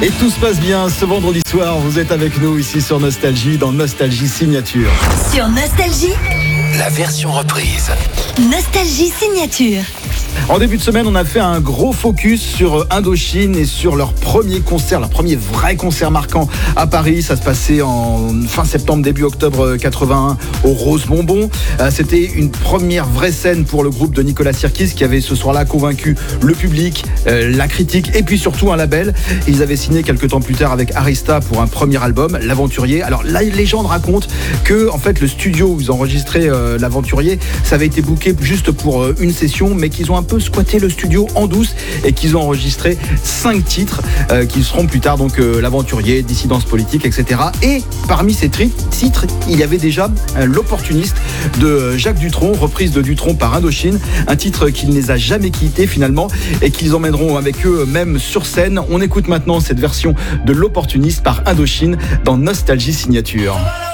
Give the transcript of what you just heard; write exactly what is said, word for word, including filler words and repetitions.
Et tout se passe bien ce vendredi soir. Vous êtes avec nous ici sur Nostalgie, dans Nostalgie Signature. Sur Nostalgie, la version reprise. Nostalgie Signature. En début de semaine, on a fait un gros focus sur Indochine et sur leur premier concert, leur premier vrai concert marquant à Paris. Ça se passait en fin septembre, début octobre quatre-vingt-un au Rose Bonbon. C'était une première vraie scène pour le groupe de Nicolas Sirkis qui avait ce soir-là convaincu le public, la critique et puis surtout un label. Ils avaient signé quelques temps plus tard avec Arista pour un premier album, L'Aventurier. Alors la légende raconte que en fait le studio où ils enregistraient euh, L'Aventurier, ça avait été booké juste pour euh, une session, mais qu'ils ont un peu squatté le studio en douce et qu'ils ont enregistré cinq titres euh, qui seront plus tard donc euh, L'Aventurier, Dissidence politique, et cetera. Et parmi ces tri- titres, il y avait déjà euh, L'Opportuniste de Jacques Dutronc, reprise de Dutronc par Indochine, un titre qui ne les a jamais quittés finalement et qu'ils emmèneront avec eux même sur scène. On écoute maintenant cette version de L'Opportuniste par Indochine dans Nostalgie Signature.